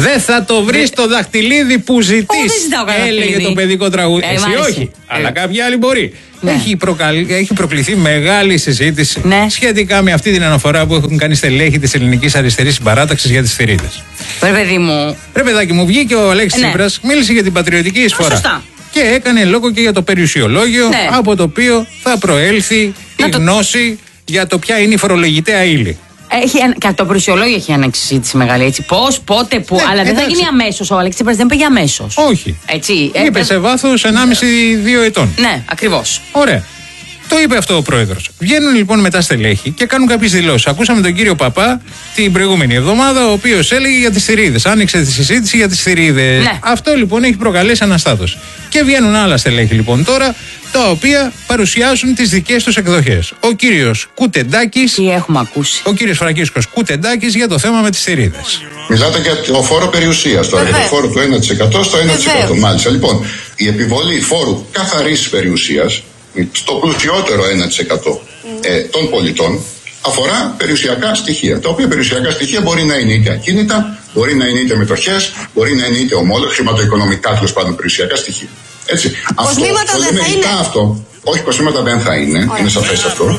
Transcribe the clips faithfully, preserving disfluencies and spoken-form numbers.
Δεν θα το βρει το δαχτυλίδι που ζητείς, έλεγε το παιδικό τραγούδι. Ε, Εσύ μάλιστα. όχι, ε. αλλά κάποιοι άλλοι μπορεί. Ναι. Έχει, προκαλ... έχει προκληθεί μεγάλη συζήτηση ναι. σχετικά με αυτή την αναφορά που έχουν κάνει στελέχη της Ελληνικής Αριστερής Συμπαράταξης για τις θηρίδες. Ρε παιδί μου. Ρε παιδάκι μου, βγήκε ο Αλέξης ναι. Τσίπρας, μίλησε για την πατριωτική εισφορά. Σωστά. Και έκανε λόγο και για το περιουσιολόγιο, ναι. από το οποίο θα προέλθει να η το... γνώση για το ποια είναι η φορολογητέα ύλη. Έχει, και το περιουσιολόγιο έχει ανοίξει συζήτηση μεγάλη. Έτσι. Πώς, πότε, πού. Ναι, αλλά δεν εντάξει. θα γίνει αμέσως. Ο Αλέξης Τσίπρας δεν πήγε αμέσως. Όχι. Έτσι, είπε ε, σε βάθος ενάμιση με δύο ετών. Ναι, ακριβώς. Ωραία. Το είπε αυτό ο πρόεδρος. Βγαίνουν λοιπόν μετά στελέχη και κάνουν κάποιες δηλώσεις. Ακούσαμε τον κύριο Παπά την προηγούμενη εβδομάδα, ο οποίος έλεγε για τις θηρίδες. Άνοιξε τη συζήτηση για τις θηρίδες. Ναι. Αυτό λοιπόν έχει προκαλέσει αναστάτωση. Και βγαίνουν άλλα στελέχη λοιπόν τώρα, τα οποία παρουσιάζουν τις δικές τους εκδοχές. Ο κύριος Κουτεντάκης. Τι έχουμε ακούσει. Ο κύριος Φραγκίσκος Κουτεντάκης για το θέμα με τις θηρίδες. Μιλάτε για το φόρο περιουσίας τώρα, για το φόρο του ένα τοις εκατό στο ένα τοις εκατό. Μάλιστα. Λοιπόν, η επιβολή φόρου καθαρής περιουσίας στο πλουσιότερο ένα τοις εκατό ε, των πολιτών αφορά περιουσιακά στοιχεία. Τα οποία περιουσιακά στοιχεία μπορεί να είναι είτε ακίνητα, μπορεί να είναι είτε μετοχές, μπορεί να είναι είτε ομόλογα, χρηματοοικονομικά τέλος πάντων περιουσιακά στοιχεία. Έτσι. Κοσμήματα δεν θα είναι. Αυτό. Όχι, κοσμήματα δεν θα είναι. Ωραία. Είναι σαφές αυτό.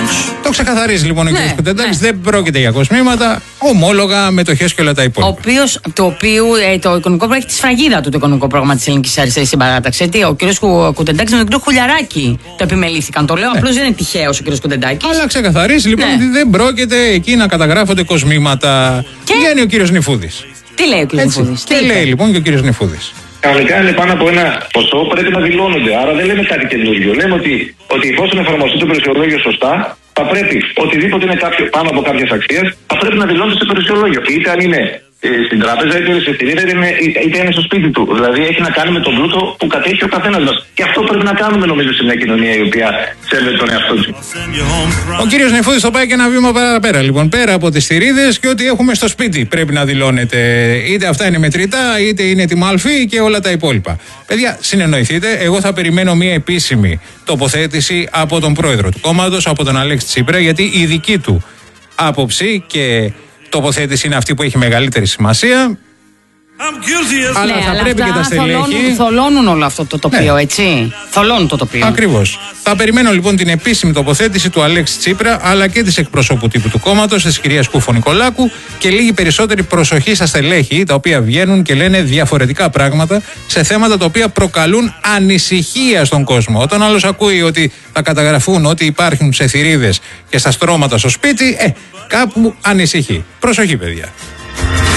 Το ξεκαθαρίζει λοιπόν ο ναι, κ. Κουτεντάκης. Ναι. Δεν πρόκειται για κοσμήματα, ομόλογα, μετοχές και όλα τα υπόλοιπα. Ο οποίος, το οποίο ε, το οικονομικό πρόγραμμα έχει τη σφραγίδα του το οικονομικό πρόγραμμα της Ελληνικής Αριστερής Συμπαράταξης. Γιατί ο κ. Κουτεντάκης με τον κ. Χουλιαράκη το επιμελήθηκαν. Το λέω, ναι. απλώς δεν είναι τυχαίος ο κ. Κουτεντάκης. Αλλά ξεκαθαρίζει λοιπόν ναι. ότι δεν πρόκεται εκεί να καταγράφονται κοσμήματα. Και βγαίνει ο κ. Νηφούδης. Τι λέει ο κ. Νηφούδης. Και λέει λοιπόν και ο κ. Νηφούδης. Κανονικά είναι πάνω από ένα ποσό, πρέπει να δηλώνονται. Άρα δεν λέμε κάτι καινούριο. Λέμε ότι, ότι εφόσον εφαρμοστεί το περιουσιολόγιο σωστά, θα πρέπει οτιδήποτε είναι κάποιο, πάνω από κάποιες αξίες, θα πρέπει να δηλώνεται στο περιουσιολόγιο. Είτε αν είναι ε, στην τράπεζα, είτε είναι σε θηρίδα, είτε, είτε είναι στο σπίτι του. Δηλαδή έχει να κάνει με τον πλούτο που κατέχει ο καθένας μας. Και αυτό πρέπει να κάνουμε νομίζω σε μια κοινωνία η οποία σέβεται τον εαυτό της. Ο κύριος Νηφούδης το πάει και ένα βήμα παραπέρα. Λοιπόν, πέρα από τις θηρίδες και ό,τι έχουμε στο σπίτι πρέπει να δηλώνεται. Είτε αυτά είναι μετρητά, είτε είναι τιμάλφη και όλα τα υπόλοιπα. Παιδιά, συνεννοηθείτε. Εγώ θα περιμένω μια επίσημη τοποθέτηση από τον πρόεδρο του κόμματος, από τον Αλέξη Τσίπρα, γιατί η δική του άποψη και τοποθέτηση είναι αυτή που έχει μεγαλύτερη σημασία. Αλλά ναι, θα αλλά πρέπει και τα στελέχη. Θολώνουν, θολώνουν όλο αυτό το τοπίο, ναι. έτσι. Θολώνουν το τοπίο. Ακριβώς. Θα περιμένω λοιπόν την επίσημη τοποθέτηση του Αλέξη Τσίπρα, αλλά και της εκπροσώπου τύπου του κόμματος, της κυρίας Κούφο Νικολάκου, και λίγη περισσότερη προσοχή στα στελέχη, τα οποία βγαίνουν και λένε διαφορετικά πράγματα σε θέματα τα οποία προκαλούν ανησυχία στον κόσμο. Όταν άλλος ακούει ότι θα καταγραφούν ότι υπάρχουν σε θηρίδες και στα στρώματα στο σπίτι, ε, κάπου ανησυχεί. Προσοχή, παιδιά.